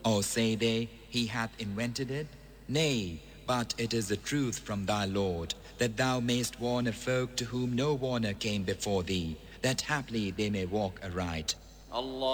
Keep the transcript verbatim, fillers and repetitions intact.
Or say they, He hath invented it? Nay, but it is the truth from thy Lord, that thou mayst warn a folk to whom no warner came before thee, that haply they may walk aright. الله